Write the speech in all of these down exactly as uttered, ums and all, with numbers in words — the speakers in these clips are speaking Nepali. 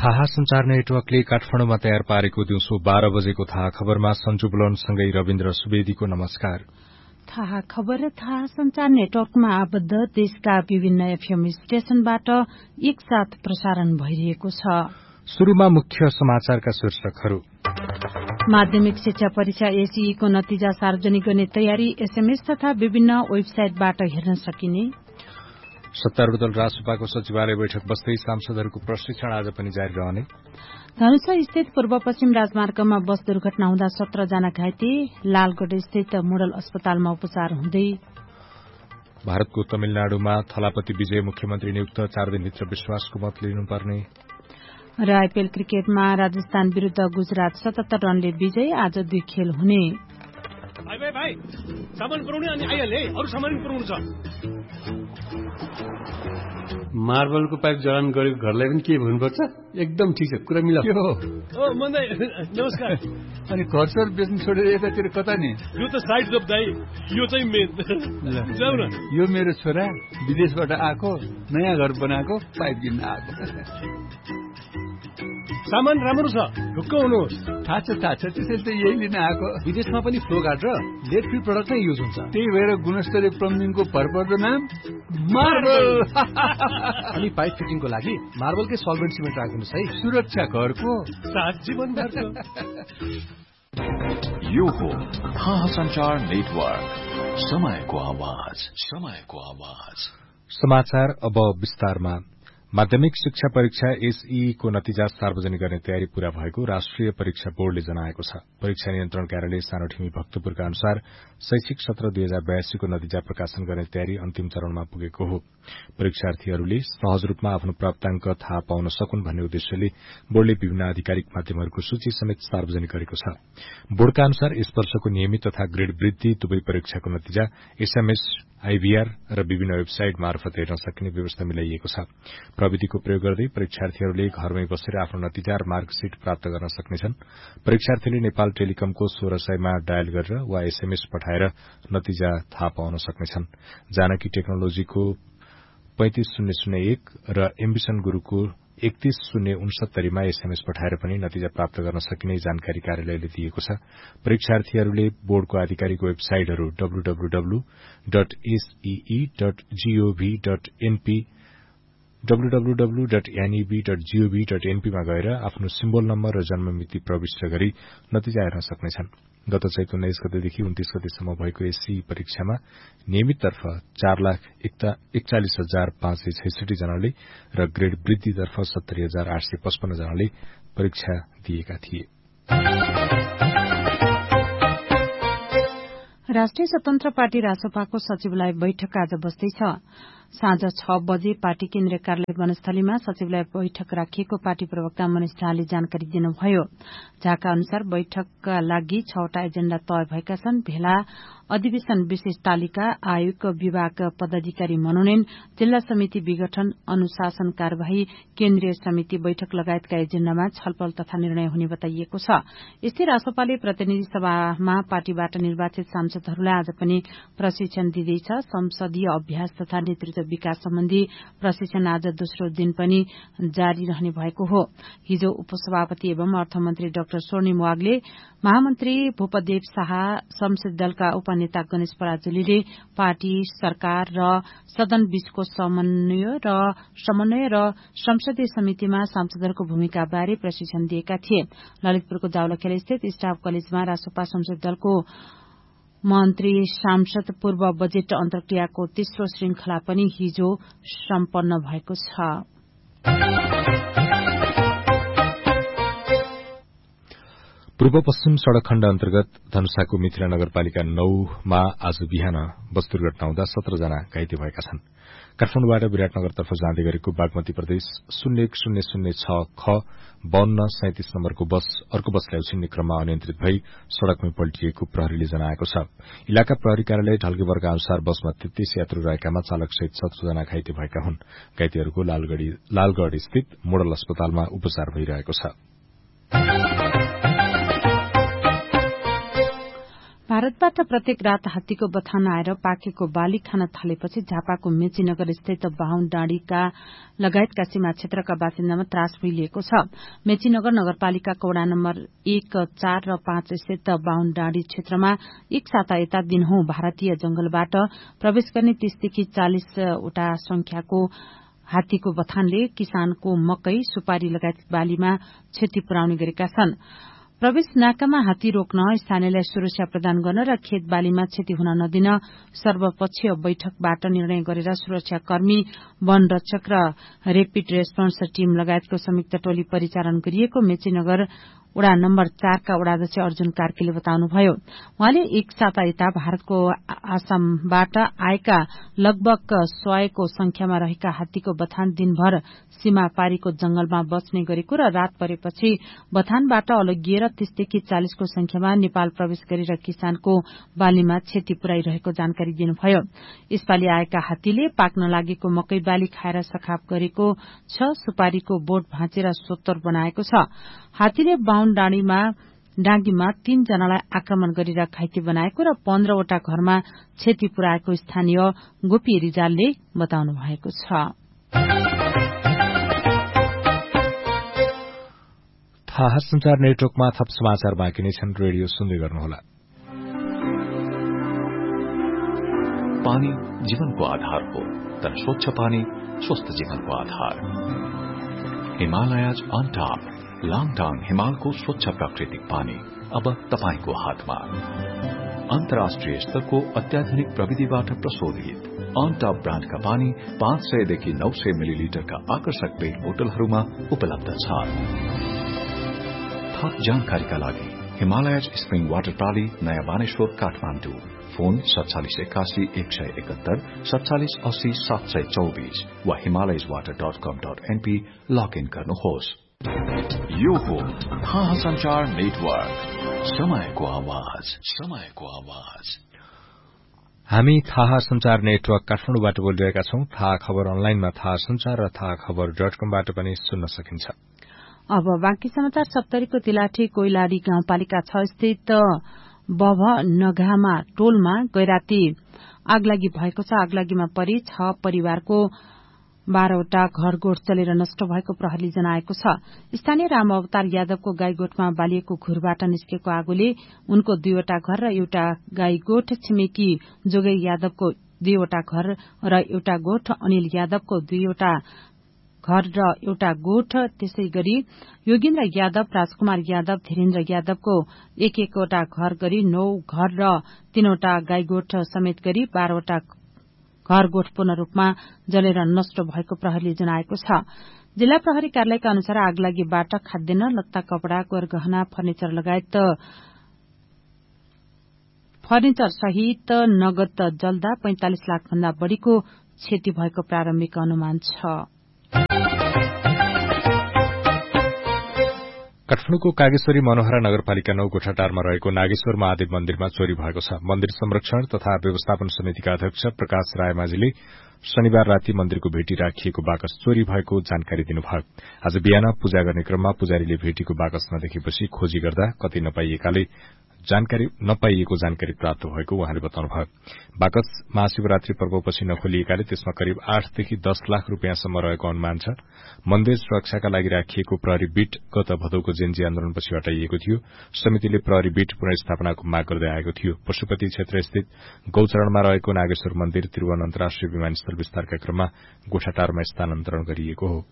थाहा संचार नेटवर्कले काठमाडौँमा तयार पारेको दिउँसो बाह्र बजेको थाहा खबरमा सञ्जु बुलनसँगै रविन्द्र सुवेदीको नमस्कार। थाहा खबर र थाहा संचार नेटवर्कमा आबद्ध देशका विभिन्न एफएम स्टेशनबाट एकसाथ प्रसारण भइरहेको छ। शुरूमा मुख्य समाचारका शीर्षकहरू। माध्यमिक शिक्षा परीक्षा एसईई को नतिजा सार्वजनिक गर्ने तयारी, एसएमएस तथा विभिन्न वेबसाइटबाट हेर्न सकिने। सत्तारूढ़ दल रासपाको सचिवालय बैठक बस्दै सांसदहरूको प्रशिक्षण आज पनि जारी रहने। धनुषा स्थित पूर्व पश्चिम राजमार्गमा बस दुर्घटना हुँदा सत्र जना घाइते, लालगढ़ स्थित मोडल अस्पतालमा उपचार हुँदै। भारतको तमिलनाडुमा थलापति विजय मुख्यमन्त्री नियुक्त, चार दिनभित्र विश्वासको मत लिनुपर्ने। र आईपीएल क्रिकेटमा राजस्थान विरूद्ध गुजरात सतहत्तर रनले विजय, आज दुई खेल हुने। भाइ भाइ भाइ सामान पुराउने अनि आइहाल्ने, अरु सामान पुराउनु छ। मार्बलको पाइप जडान गरेको घरलाई पनि के भन्नुपर्छ? एकदम ठिक छ, कुरा मिला। ओ मन्दै नमस्कार। अनि घर सर बेच्नु छोडेर यतातिर कता नि? यो त साइड जब दाइ, यो चाहिँ मेन। जाऊ न। यो मेरो छोरा विदेशबाट आएको, नयाँ घर बनाएको, पाइप किन्न आएको। सामान राम्रो छ, ढुक्क हुनुहोस्। थाहा छ थाहा छ, त्यसैले त यही लिन आएको। विदेशमा पनि फ्लो गार्ड र लेड फ्री प्रडक्ट नै युज हुन्छ। त्यही भएर गुणस्तरीय प्लम्बिङको भरपर्दो नाम मार्बल। अनि पाइप फिटिङको लागि मार्बलकै सल्भेन्ट सिमेन्ट राख्नुहोस् है। सुरक्षा घरको साथ जीवनभरको। यो हो थाहा संचार नेटवर्क, समयको आवाज, समयको आवाज। समाचार अब विस्तारमा। माध्यमिक शिक्षा परीक्षा एसईई को नतिजा सार्वजनिक गर्ने तयारी पूरा भएको राष्ट्रिय परीक्षा बोर्डले जनाएको छ। परीक्षा नियन्त्रण कार्यालय सानोठिमी भक्तपुरका अनुसार शैक्षिक सत्र दुई हजार बयासी को नतिजा प्रकाशन गर्ने तयारी अन्तिम चरणमा पुगेको हो। परीक्षार्थीहरूले सहज रूपमा आफ्नो प्राप्ताङ्क थाहा पाउन सकुन् भन्ने उद्देश्यले बोर्डले विभिन्न आधिकारिक माध्यमहरूको सूची समेत सार्वजनिक गरेको छ। बोर्डका अनुसार यस वर्षको नियमित तथा ग्रेड वृद्धि दुवै परीक्षाको नतिजा एसएमएस, आईभीआर र विभिन्न वेबसाइट मार्फत हेर्न सकिने व्यवस्था मिलाइएको छ। प्रविधिको प्रयोग गर्दै परीक्षार्थीहरूले घरमै बसेर आफ्नो नतिजा र मार्कसिट प्राप्त गर्न सक्नेछन्। परीक्षार्थीले नेपाल टेलिकमको सोह्र सयमा डायल गरेर वा एसएमएस पठाएर नतिजा थाहा पाउन सक्नेछन्। जानकी टेक्नोलोजीको पैंतिस शून्य शून्य एक र एम्बिसन गुरूको एकतीस शून्य उनसत्तरीमा एसएमएस पठाएर पनि नतिजा प्राप्त गर्न सकिने जानकारी कार्यालयले दिएको छ। परीक्षार्थीहरूले बोर्डको आधिकारिक वेबसाइटहरू W W W dot SEE dot gov dot NP W W W dot NEB dot gov dot NP मा गएर आफ्नो सिम्बोल नम्बर र जन्ममिति प्रविष्ट गरी नतिजा हेर्न सक्नेछन्। गत चैत उन्नाइस गतेदेखि उन्तीस गतेसम्म भएको एसईई परीक्षामा नियमिततर्फ चार लाख एकचालिस हजार पाँच सय छैसठी जनाले र ग्रेड वृद्धितर्फ सत्तरी हजार आठ सय पचपन्न जनाले परीक्षा दिएका थिए। राष्ट्रिय स्वतन्त्र पार्टी रासपाको सचिवालय बैठक आज बस्दैछ। साँझ छ बजे पार्टी केन्द्रीय कार्यालय वनस्थलीमा सचिवालय बैठक राखिएको पार्टी प्रवक्ता मनिष झाले जानकारी दिनुभयो। झाका अनुसार बैठकका लागि छवटा एजेण्डा तय भएका छन्। भेला, अधिवेशन विशेष तालिका, आयोग विभाग पदाधिकारी मनोनयन, जिल्ला समिति विघटन, अनुशासन कार्यवाही, केन्द्रीय समिति बैठक लगायतका एजेण्डामा छलफल तथा निर्णय हुने बताइएको छ। यस्तै रासपाले प्रतिनिधि सभामा पार्टीबाट निर्वाचित सांसदहरूलाई आज पनि प्रशिक्षण दिँदैछ। संसदीय अभ्यास तथा नेतृत्व विकास सम्बन्धी प्रशिक्षण आज दोस्रो दिन पनि जारी रहने भएको हो। हिजो उपसभापति एवं अर्थमन्त्री डाक्टर स्वर्णिम वाग्ले, महामन्त्री भूपदेव शाह, संसदीय दलका उपनेता गणेश पराजुलीले पार्टी, सरकार र सदन बीचको समन्वय र समन्वय र संसदीय समितिमा सांसदहरूको भूमिका बारे प्रशिक्षण दिएका थिए। ललितपुरको जावलाखेल स्थित स्टाफ कलेजमा रासपा संसदीय दलको मन्त्री सांसद पूर्व बजेट अन्तर्क्रियाको तेस्रो श्रृंखला पनि हिजो सम्पन्न भएको छ। पूर्व पश्चिम सड़क खण्ड अन्तर्गत धनुषाको मिथिला नगरपालिका नौमा आज बिहान बस दुर्घटना हुँदा सत्र जना घाइते भएका छन्। काठमाडौँबाट विराटनगरतर्फ जाँदै गरेको बागमती प्रदेश शून्य एक शून्य शून्य छ ख बाहन्न सैंतिस नम्बरको बस अर्को बसलाई उछिन्ने क्रममा अनियन्त्रित भई सड़कमै पल्टिएको प्रहरीले जनाएको छ। इलाका प्रहरी कार्यालय ढल्केवर्गका अनुसार बसमा तेत्तीस यात्रु रहेकामा चालकसहित सत्र जना घाइते भएका हुन्। घाइतेहरूको लालगढ़ स्थित मोडल अस्पतालमा उपचार भइरहेको छ। भारतबाट प्रत्येक रात हात्तीको बथान आएर पाकेको बाली खान थालेपछि झापाको मेचीनगर स्थित बाहुन डाँडीका लगायतका सीमा क्षेत्रका बासिन्दामा त्रास फैलिएको छ। मेचीनगर नगरपालिकाको वडा नम्बर एक चार र पाँच स्थित बाहुन डाँडी क्षेत्रमा एक साता यता दिनहुँ भारतीय जंगलबाट प्रवेश गर्ने तीसदेखि चालिसवटा संख्याको हात्तीको बथानले किसानको मकै सुपारी लगायत बालीमा क्षति पुर्याउने गरेका छन्। प्रवेश नाकामा हात्ती रोक्न, स्थानीयलाई सुरक्षा प्रदान गर्न र खेत बालीमा क्षति हुन नदिन सर्वपक्षीय बैठकबाट निर्णय गरेर सुरक्षाकर्मी, वन रक्षक र रेपिड रेस्पोन्स टीम लगायतको संयुक्त टोली परिचालन गरिएको मेचीनगर वडा नम्बर चारका वडाध्यक्ष अर्जुन कार्कीले बताउनुभयो। उहाँले एक साता यता भारतको आसामबाट आएका लगभग सयको संख्यामा रहेका हात्तीको बथान दिनभर सीमा पारीको जंगलमा बस्ने गरेको र रात परेपछि बथानबाट अलगिएर तीसदेखि चालिसको संख्यामा नेपाल प्रवेश गरेर किसानको बालीमा क्षति पुर्याइरहेको जानकारी दिनुभयो। यसपालि आएका हात्तीले पाक्न लागेको मकै बाली खाएर सखाप गरेको छ, सुपारीको बोट भाँचेर सोत्तर बनाएको छ। हात्तीले बाहुन डाँडीमा डाँगीमा तीन जनालाई आक्रमण गरेर घाइते बनाएको र पन्ध्रवटा घरमा क्षति पुर्याएको स्थानीय गोपी रिजालले बताउनु भएको छ। थाहा संचार नेटवर्कमा थप समाचार बाँकी नै छन्। रेडियो सुन्दै गर्नुहोला। पानी जीवनको आधार हो, तर स्वच्छ पानी स्वस्थ जीवनको आधार। हिमालयज अन टॉप लाङटाङ हिमालको स्वच्छ प्राकृतिक पानी अब तपाईको हातमा। अन्तर्राष्ट्रिय स्तरको अत्याधुनिक प्रविधिबाट प्रशोधित अन टॉप ब्रान्डका पानी पाँच सयदेखि नौ सय मिलिलिटरका आकर्षक पेट बोतलहरूमा उपलब्ध छ। थप जानकारीका लागि हिमालयज स्प्रिङ वाटर प्रणाली नयाँ बानेश्वर काठमाडौँ। फोन सत्तालिस एकासी एक सय एकहत्तर सत्तालिस अस्सी सात सय चौबीस वा हिमालयज वाटर डट कम डट एनपी लगइन गर्नुहोस्। यो हो थाहा संचार नेटवर्क, समयको आवाज, समयको आवाज। हामी थाहा संचार नेटवर्क काठमाडौँबाट बोलिरहेका छौं। थाहा खबर अनलाइनमा थाहा संचार र थाहा खबर डट कमबाट पनि सुन्न सकिन्छ। अब बाँकी समाचार। सप्तरीको तिलाठी कोइलाडी गाउँपालिका छ स्थित बभ नघामा टोलमा गैराती आगलागी भएको छ। आगलागीमा परि छ परिवारको बाह्रवटा घर गोठ जलेर नष्ट भएको प्रहरीले जनाएको छ। स्थानीय राम अवतार यादवको गाई गोठमा बालिएको घुरबाट निस्केको आगोले उनको दुईवटा घर र एउटा गाई गोठ, छिमेकी जोगै यादवको दुईवटा घर र एउटा गोठ, अनिल यादवको दुईवटा घर र एउटा गोठ, त्यसै गरी योगेन्द्र यादव, राजकुमार यादव, धीरेन्द्र यादवको एक एकवटा घर गरी नौ घर र तीनवटा गाई गोठ समेत गरी बाह्रवटा घर गोठ पूर्ण रूपमा जलेर नष्ट भएको प्रहरीले जनाएको छ। जिल्ला प्रहरी कार्यालयका अनुसार आगलागीबाट खाद्यान्न, लत्ता, कपड़ा, गरगहना, फर्निचर लगायत फर्निचर सहित नगद जल्दा पैंतालिस लाख भन्दा बढ़ीको क्षति भएको प्रारम्भिक अनुमान छ। काठमाडौँको कागेश्वरी मनोहरा नगरपालिका नौ गोठाटारमा रहेको नागेश्वर महादेव मन्दिरमा चोरी भएको छ। मन्दिर संरक्षण तथा व्यवस्थापन समितिका अध्यक्ष प्रकाश रायमाझीले शनिबार राति मन्दिरको भेटी राखिएको बाकस चोरी भएको जानकारी दिनुभयो। आज बिहान पूजा गर्ने क्रममा पुजारीले भेटीको बाकस नदेखेपछि खोजी गर्दा कतै नपाइएकाले जानकारी नपाइएको जानकारी प्राप्त भएको उहाँले बताउनुभयो। बाकस महाशिवरात्रि पर्वपछि नखोलिएकाले त्यसमा करिब आठदेखि दस लाख रूपियाँसम्म रहेको अनुमान छ। मन्दिर सुरक्षाका लागि राखिएको प्रहरी बीट गत भदौको जेन्जी आन्दोलनपछि हटाइएको थियो। समितिले प्रहरी बीट पुनर्स्थापनाको माग गर्दै आएको थियो। पशुपति क्षेत्र स्थित गौचरणमा रहेको नागेश्वर मन्दिर त्रिभुवन अन्तर्राष्ट्रिय विमानस्थल विस्तारका क्रममा गोठाटारमा स्थानान्तरण गरिएको हो।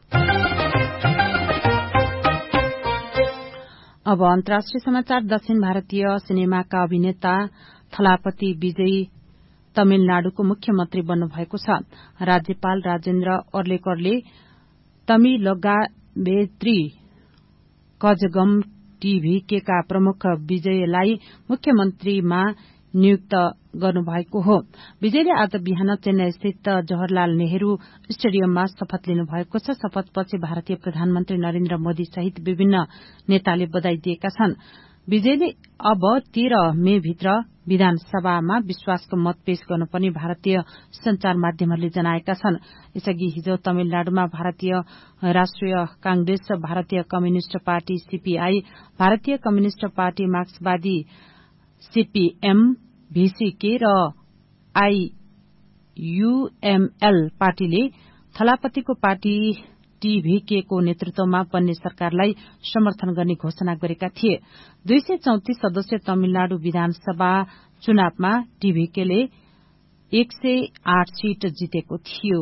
अब अन्तर्राष्ट्रिय समाचार। दक्षिण भारतीय सिनेमाका अभिनेता थलापति विजय तमिलनाडुको मुख्यमन्त्री बन्नुभएको छ। राज्यपाल राजेन्द्र अर्लेकरले तमिलगावेत्री कजगम टीभीकेका प्रमुख विजयलाई मुख्यमन्त्रीमा नियुक्त गर्नुभएको हो। विजयले आज बिहान चेन्नई स्थित जवाहरलाल नेहरू स्टेडियममा शपथ लिनुभएको छ। शपथपछि भारतीय प्रधानमन्त्री नरेन्द्र मोदी सहित विभिन्न नेताले बधाई दिएका छन्। विजयले अब तेह्र मे भित्र विधानसभामा विश्वासको मत पेश गर्नुपर्ने भारतीय संचार माध्यमहरूले जनाएका छन्। यसअघि हिजो तमिलनाडुमा भारतीय राष्ट्रिय कांग्रेस, भारतीय कम्युनिष्ट पार्टी सीपीआई, भारतीय कम्युनिष्ट पार्टी मार्क्सवादी सीपीएम, भीसीके र आईयूएमएल पार्टीले थलापतिको पार्टी टीभीके को नेतृत्वमा बन्ने सरकारलाई समर्थन गर्ने घोषणा गरेका थिए। दुई सय चौतिस सदस्य तमिलनाडु विधानसभा चुनावमा टीभीकेले एक सय आठ सीट जितेको थियो।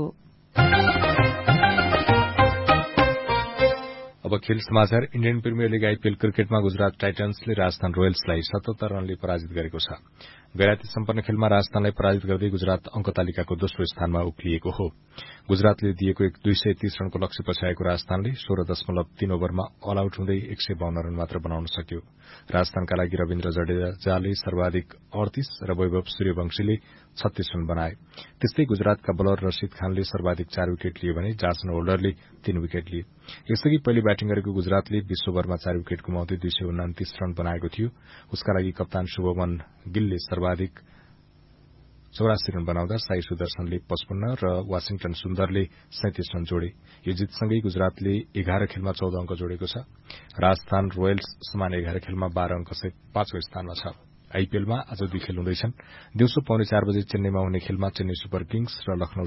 अब खेल समाचार। इण्डियन प्रिमियर लीग आईपीएल क्रिकेटमा गुजरात टाइटन्सले राजस्थान रोयल्सलाई सतहत्तर रनले पराजित गरेको छ। गैराती सम्पन्न खेलमा राजस्थानलाई पराजित गर्दै गुजरात अंक तालिकाको दोस्रो स्थानमा उक्लिएको हो। गुजरातले दिएको एक दुई सय तीस रनको लक्ष्य पछ्याएको राजस्थानले सोह्र दशमलव तीन ओभरमा अल आउट हुँदै एक सय बाहन्न रन मात्र बनाउन सक्यो। राजस्थानका लागि रविन्द्र जडेजाले सर्वाधिक अडतीस र वैभव सूर्यवंशीले छत्तीस रन बनाए। त्यस्तै गुजरातका बलर रशीद खानले सर्वाधिक चार विकेट लिए भने जासन होल्डरले तीन विकेट लिए। यसअघि पहिले ब्याटिङ गरेको गुजरातले विश्वभरमा चार विकेट गुमाउँदै दुई सय उन्तिस रन बनाएको थियो। उसका लागि कप्तान शुभमन गिलले सर्वाधिक चौरासी रन बनाउँदा साई सुदर्शनले पचपन्न र वाशिङटन सुन्दरले सैंतिस रन जोडे। यो जितसँगै गुजरातले एघार खेलमा चौध अंक जोडेको छ। राजस्थान रोयल्स समान एघार खेलमा बाह्र अंक सहित पाँचौं स्थानमा छ। आईपीएलमा आज दुई खेल हुँदैछन्। दिउँसो पौने चार बजे चेन्नईमा हुने खेलमा चेन्नई सुपर किङ्स र लखनऊ